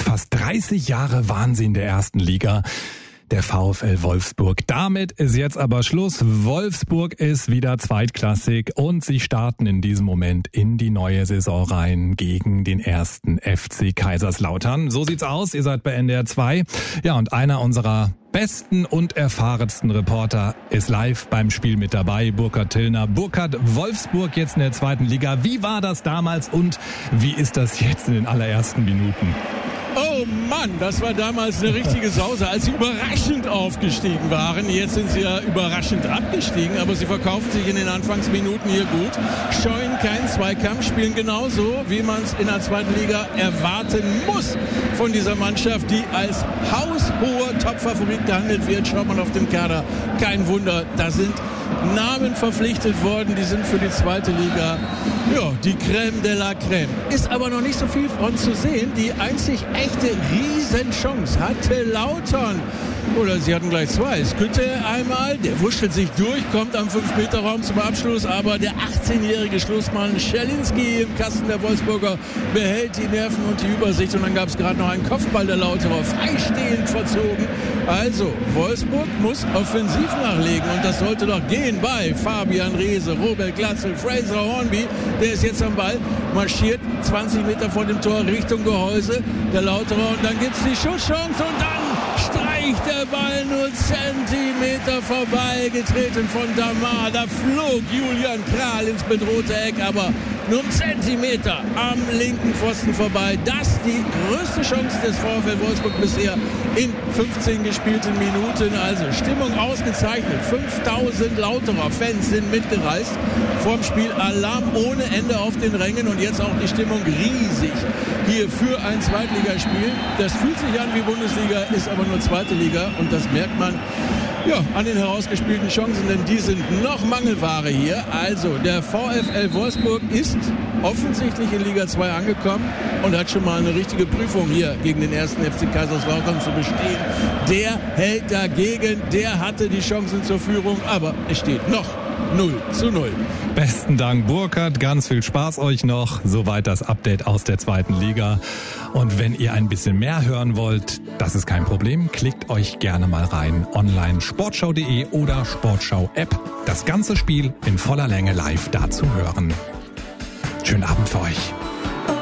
fast 30 Jahre Wahnsinn der ersten Liga. Der VfL Wolfsburg. Damit ist jetzt aber Schluss. Wolfsburg ist wieder zweitklassig und sie starten in diesem Moment in die neue Saison rein gegen den ersten FC Kaiserslautern. So sieht's aus. Ihr seid bei NDR 2. Ja, und einer unserer besten und erfahrensten Reporter ist live beim Spiel mit dabei, Burkhard Tillner. Burkhard, Wolfsburg jetzt in der zweiten Liga. Wie war das damals und wie ist das jetzt in den allerersten Minuten? Oh Mann, das war damals eine richtige Sause, als sie überraschend aufgestiegen waren. Jetzt sind sie ja überraschend abgestiegen, aber sie verkaufen sich in den Anfangsminuten hier gut. Scheuen keinen Zweikampf, spielen genauso, wie man es in der zweiten Liga erwarten muss von dieser Mannschaft, die als haushoher Topfavorit gehandelt wird. Schaut man auf den Kader, kein Wunder, da sind Namen verpflichtet worden, die sind für die zweite Liga, ja, die Crème de la Crème. Ist aber noch nicht so viel von zu sehen. Die einzig echte Riesenchance hatte Lautern. Oder sie hatten gleich zwei. Skütte einmal, der wurschtelt sich durch, kommt am 5-Meter-Raum zum Abschluss, aber der 18-jährige Schlussmann Schelinski im Kasten der Wolfsburger behält die Nerven und die Übersicht. Und dann gab es gerade noch einen Kopfball der Lauterer, freistehend verzogen. Also, Wolfsburg muss offensiv nachlegen und das sollte doch gehen bei Fabian Reese, Robert Glatzel, Fraser Hornby. Der ist jetzt am Ball, marschiert 20 Meter vor dem Tor Richtung Gehäuse der Lauterer und dann gibt es die Schusschance und dann streicht der Ball nur Zentimeter vorbei, getreten von Damar. Da flog Julian Kral ins bedrohte Eck, aber nur einen Zentimeter am linken Pfosten vorbei. Das die größte Chance des VfL Wolfsburg bisher in 15 gespielten Minuten. Also Stimmung ausgezeichnet. 5000 Lauterer Fans sind mitgereist. Vorm Spiel Alarm ohne Ende auf den Rängen und jetzt auch die Stimmung riesig hier für ein Zweitligaspiel. Das fühlt sich an wie Bundesliga, ist aber nur zweite Liga und das merkt man ja an den herausgespielten Chancen, denn die sind noch Mangelware hier. Also der VfL Wolfsburg ist offensichtlich in Liga 2 angekommen und hat schon mal eine richtige Prüfung hier gegen den ersten FC Kaiserslautern zu bestehen. Der hält dagegen, der hatte die Chancen zur Führung, aber es steht noch 0:0. Besten Dank, Burkhard. Ganz viel Spaß euch noch. Soweit das Update aus der zweiten Liga. Und wenn ihr ein bisschen mehr hören wollt, das ist kein Problem. Klickt euch gerne mal rein. Online sportschau.de oder Sportschau-App. Das ganze Spiel in voller Länge live da zu hören. Schönen Abend für euch.